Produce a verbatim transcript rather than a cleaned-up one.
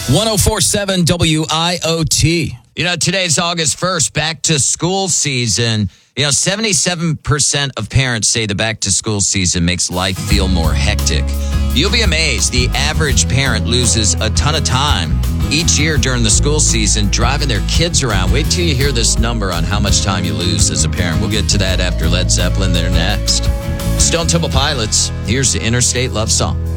one oh four point seven W I O T. You know, today's August first, back to school season. You know, seventy-seven percent of parents say the back to school season makes life feel more hectic. You'll be amazed. The average parent loses a ton of time each year during the school season driving their kids around. Wait till you hear this number on how much time you lose as a parent. We'll get to that after Led Zeppelin. They're next. Stone Temple Pilots. Here's the Interstate Love Song.